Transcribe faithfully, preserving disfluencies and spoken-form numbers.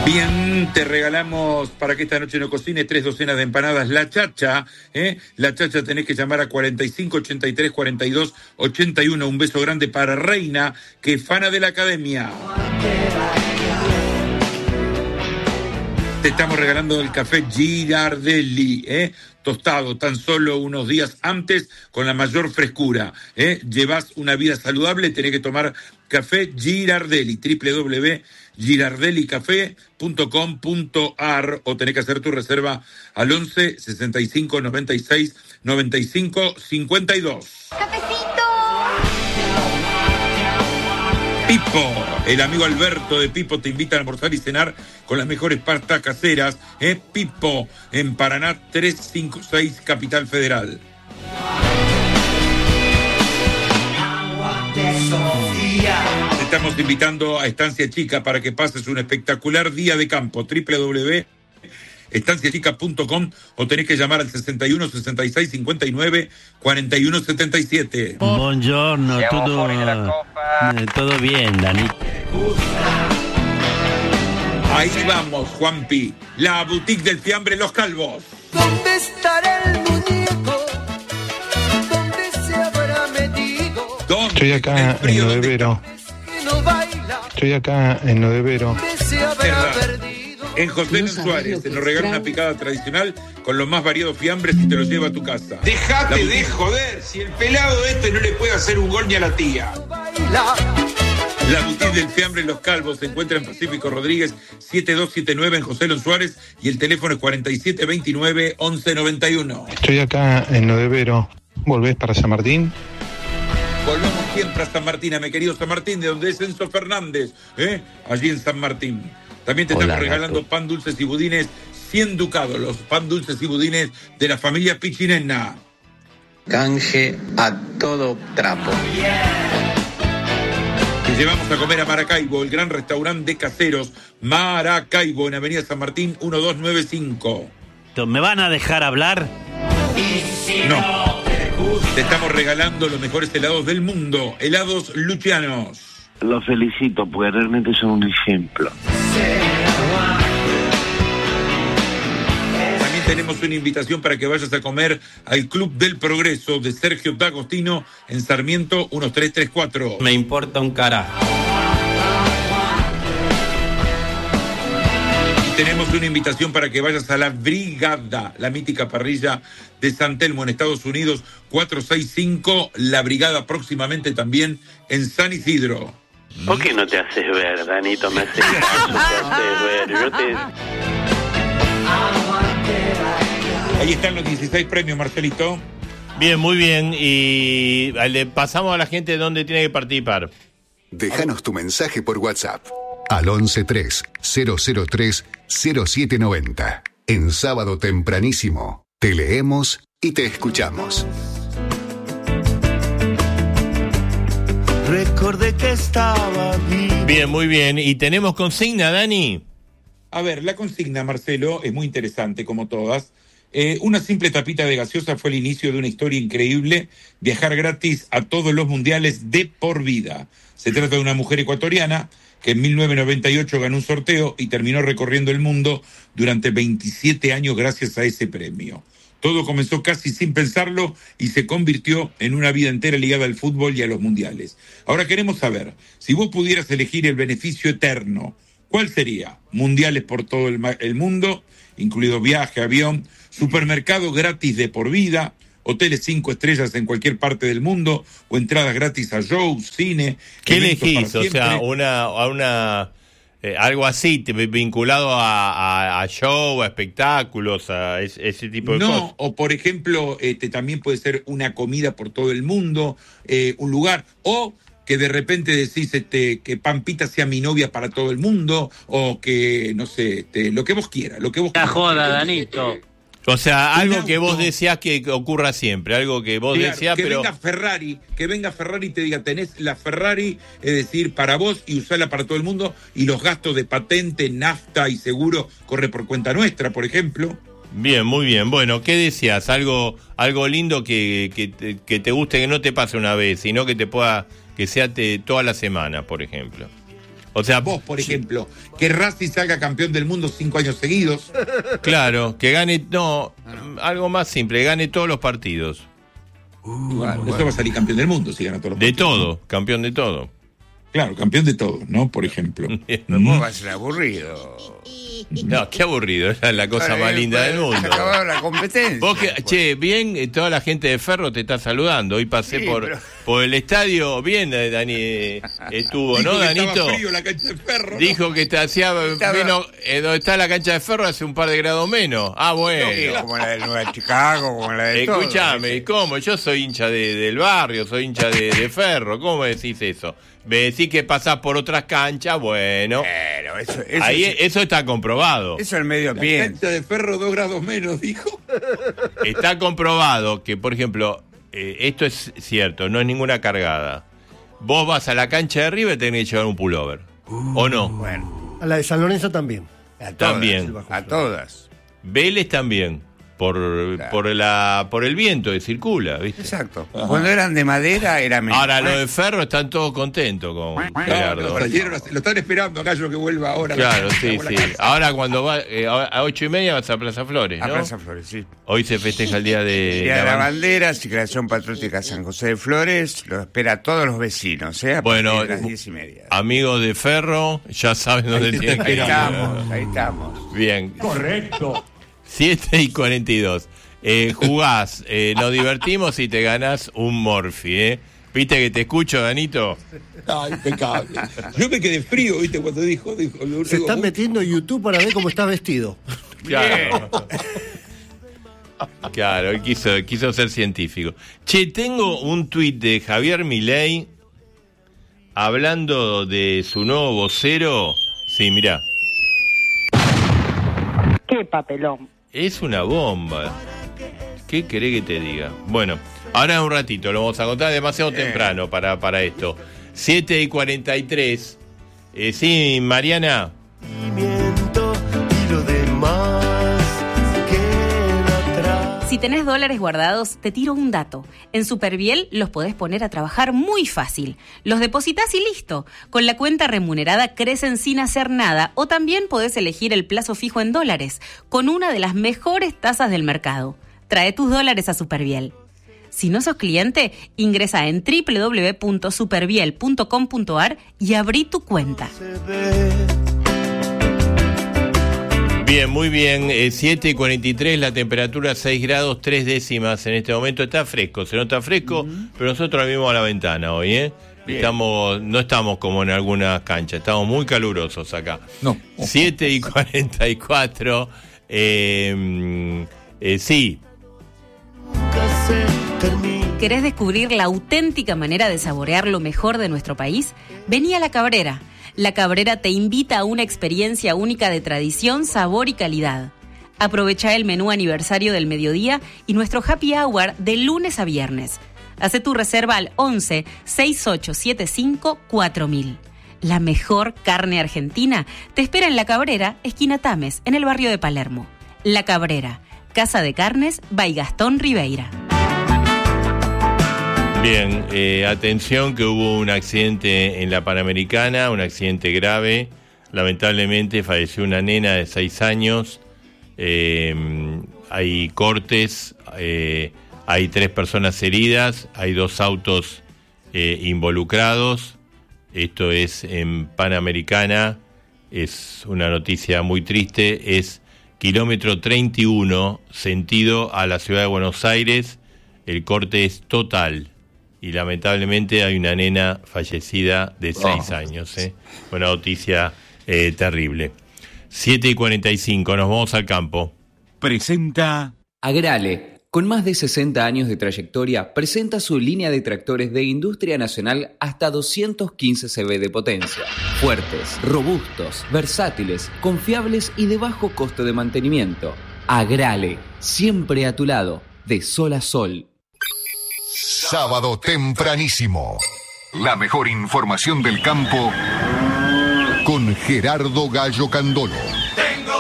Bien, te regalamos para que esta noche no cocines tres docenas de empanadas La Chacha, ¿eh? La Chacha tenés que llamar a cuarenta y cinco, ochenta y tres, cuarenta y dos, ochenta y uno. Un beso grande para Reina, que es fana de la academia. Te estamos regalando el café Girardelli, ¿eh? Tostado tan solo unos días antes con la mayor frescura, ¿eh? Llevas una vida saludable, tenés que tomar café Girardelli, doble u doble u doble u punto girardelli café punto com punto a r, o tenés que hacer tu reserva al once, sesenta y cinco, noventa y seis, noventa y cinco, cincuenta y dos. ¡Cafecito! Pipo, el amigo Alberto de Pipo te invita a almorzar y cenar con las mejores pastas caseras, ¿eh? Pipo, en Paraná trescientos cincuenta y seis, Capital Federal. Te estamos invitando a Estancia Chica para que pases un espectacular día de campo, doble u doble u doble u punto estancia chica punto com, o tenés que llamar al sesenta y uno, sesenta y seis, cincuenta y nueve, cuarenta y uno, setenta y siete. Buongiorno, todo, eh, todo bien, Dani. Ahí vamos, Juanpi, la boutique del fiambre Los Calvos. ¿Dónde estará el muñeco? ¿Dónde se habrá metido? ¿Dónde? Estoy acá en Nodevero. No baila. Estoy acá en Nodevero. ¿Dónde se habrá perdido? En José Luis Suárez, te nos regala una picada tradicional con los más variados fiambres y te lo lleva a tu casa. Dejate de joder, si el pelado este no le puede hacer un gol ni a la tía. La boutique del fiambre Los Calvos se encuentra en Pacífico Rodríguez siete dos siete nueve en José Luis Suárez y el teléfono es cuarenta y siete veintinueve, once noventa y uno. Estoy acá en Nodevero. ¿Volvés para San Martín? Volvemos siempre a San Martín, a mi querido San Martín, de donde es Enzo Fernández, ¿eh? Allí en San Martín. También te Hola, estamos regalando gato. pan dulces y budines cien ducados, los pan dulces y budines de la familia Pichinena. Canje a todo trapo. Te llevamos a comer a Maracaibo, el gran restaurante de caseros Maracaibo, en Avenida San Martín mil doscientos noventa y cinco. ¿Me van a dejar hablar? No, te estamos regalando los mejores helados del mundo, helados Lucianos. Los felicito porque realmente son un ejemplo. También tenemos una invitación para que vayas a comer al Club del Progreso de Sergio D'Agostino en Sarmiento mil trescientos treinta y cuatro. Me importa un carajo. Y tenemos una invitación para que vayas a la Brigada, la mítica parrilla de San Telmo en Estados Unidos, cuatrocientos sesenta y cinco, la Brigada próximamente también en San Isidro. ¿Por qué no te haces ver, Danito? Me haces caso, te haces ver. Yo te... Ahí están los dieciséis premios, Marcelito. Bien, muy bien. Y le pasamos a la gente dónde tiene que participar. Déjanos tu mensaje por WhatsApp al once tres, cero cero tres, cero siete noventa. En sábado tempranísimo, te leemos y te escuchamos. Recordé que estaba vivo. Bien, muy bien. ¿Y tenemos consigna, Dani? A ver, la consigna, Marcelo, es muy interesante, como todas. Eh, una simple tapita de gaseosa fue el inicio de una historia increíble, viajar gratis a todos los mundiales de por vida. Se trata de una mujer ecuatoriana que en mil novecientos noventa y ocho ganó un sorteo y terminó recorriendo el mundo durante veintisiete años gracias a ese premio. Todo comenzó casi sin pensarlo y se convirtió en una vida entera ligada al fútbol y a los mundiales. Ahora queremos saber, si vos pudieras elegir el beneficio eterno, ¿cuál sería? Mundiales por todo el, el mundo, incluido viaje, avión, supermercado gratis de por vida, hoteles cinco estrellas en cualquier parte del mundo, o entradas gratis a shows, cine. ¿Qué elegís? O sea, una, a una eh, algo así, vinculado a, a, a show, a espectáculos, a ese, ese tipo de no, cosas. No, o por ejemplo, este, también puede ser una comida por todo el mundo, eh, un lugar, o que de repente decís este, que Pampita sea mi novia para todo el mundo, o que, no sé, este, lo que vos quieras, lo que vos quieras. La joda, Danito. O sea, Un algo auto. que vos deseás que ocurra siempre, algo que vos Claro, deseás, que pero... venga Ferrari, que venga Ferrari y te diga, tenés la Ferrari, es decir, para vos y usarla para todo el mundo, y los gastos de patente, nafta y seguro corre por cuenta nuestra, por ejemplo. Bien, muy bien. Bueno, ¿qué deseás? Algo algo lindo que, que, te, que te guste, que no te pase una vez, sino que te pueda, que sea te, toda la semana, por ejemplo. O sea, vos, por ejemplo, que Racing salga campeón del mundo cinco años seguidos. Claro, que gane, no, algo más simple, gane todos los partidos. Uh, bueno, bueno. Eso va a salir campeón del mundo si gana todos los de partidos. De todo, campeón de todo. Claro, campeón de todo, ¿no? Por ejemplo. ¿Cómo va a ser aburrido? No, qué aburrido, es la cosa Vale, más linda vale, del mundo. Se acabó la competencia. Vos que, pues. Che, bien, eh, toda la gente de Ferro te está saludando. Hoy pasé Sí, por, pero... por el estadio, bien, eh, Dani eh, estuvo, Dijo ¿no, que Danito? Estaba frío la cancha de Ferro. Dijo ¿no? que te hacía Estaba... menos, eh, donde está la cancha de Ferro hace un par de grados menos. Ah, bueno. Sí, como la de Nueva Chicago, como la de Escuchame, todo, ¿cómo? Yo soy hincha de, del barrio, soy hincha de, de Ferro. ¿Cómo me decís eso? Me decís que pasás por otras canchas, bueno. Pero eso, eso, ahí sí. Eso está comprobado. Eso es el medio ambiente. La cancha de Ferro dos grados menos, dijo. Está comprobado que, por ejemplo, eh, esto es cierto, no es ninguna cargada. Vos vas a la cancha de River y tenés que llevar un pullover. Uh, ¿O no? Bueno. A la de San Lorenzo también. A todas, también. A todas. Vélez también. Por, claro. por, la, por el viento que circula, ¿viste? Exacto. Ajá. Cuando eran de madera era menos. Ahora, los de Ferro están todos contentos con Gerardo. No, no, lo están esperando acá yo que vuelva ahora. Claro, sí, sí. Ahora cuando va, eh, a ocho y media vas a Plaza Flores, ¿no? A Plaza Flores, sí. Hoy se festeja el Día de... Día de la Bandera, Circulación Patriótica San José de Flores, lo espera a todos los vecinos, ¿eh? A bueno, de las diez y media. Amigos de Ferro, ya saben dónde tienen que ir. Ahí estamos, ahí estamos. Bien. Correcto. siete y cuarenta y dos. Eh, jugás, eh, nos divertimos y te ganás un Morphy, ¿eh? ¿Viste que te escucho, Danito? Ah, impecable. Yo me quedé frío, ¿viste? Cuando dijo... dijo Se digo, están metiendo en YouTube para ver cómo estás vestido. Claro. Claro, él quiso, quiso ser científico. Che, tengo un tuit de Javier Milei hablando de su nuevo vocero. Sí, mirá. Qué papelón. Es una bomba. ¿Qué querés que te diga? Bueno, ahora en un ratito lo vamos a contar, demasiado eh. temprano para, para esto. siete y cuarenta y tres. Eh, sí, Mariana. Y lo demás queda atrás. Si tenés dólares guardados, te tiro un dato. En Superviel los podés poner a trabajar muy fácil. Los depositas y listo. Con la cuenta remunerada crecen sin hacer nada, o también podés elegir el plazo fijo en dólares, con una de las mejores tasas del mercado. Trae tus dólares a Superviel. Si no sos cliente, ingresa en doble u doble u doble u punto superviel punto com punto a r y abrí tu cuenta. Bien, muy bien. Eh, siete y cuarenta y tres, la temperatura seis grados, tres décimas en este momento. Está fresco, se nota fresco, uh-huh. Pero nosotros abrimos la ventana hoy, ¿eh? Estamos, no estamos como en algunas canchas, estamos muy calurosos acá. No. siete y cuarenta y cuatro, eh, eh, sí. ¿Querés descubrir la auténtica manera de saborear lo mejor de nuestro país? Vení a La Cabrera. La Cabrera te invita a una experiencia única de tradición, sabor y calidad. Aprovecha el menú aniversario del mediodía y nuestro happy hour de lunes a viernes. Hacé tu reserva al once, sesenta y ocho setenta y cinco, cuatro mil. La mejor carne argentina te espera en La Cabrera, esquina Tames, en el barrio de Palermo. La Cabrera, Casa de Carnes, by Gastón Ribeira. Bien, eh, atención que hubo un accidente en la Panamericana, un accidente grave. Lamentablemente falleció una nena de seis años. Eh, hay cortes, eh, hay tres personas heridas, hay dos autos eh, involucrados. Esto es en Panamericana, es una noticia muy triste. Es kilómetro treinta y uno, sentido a la ciudad de Buenos Aires. El corte es total. Y lamentablemente hay una nena fallecida de seis oh. años. ¿eh? Una noticia eh, terrible. siete y cuarenta y cinco, nos vamos al campo. Presenta Agrale, con más de sesenta años de trayectoria, presenta su línea de tractores de industria nacional hasta doscientos quince caballos de potencia. Fuertes, robustos, versátiles, confiables y de bajo costo de mantenimiento. Agrale, siempre a tu lado, de sol a sol. Sábado tempranísimo. La mejor información del campo con Gerardo Gallo Candolo.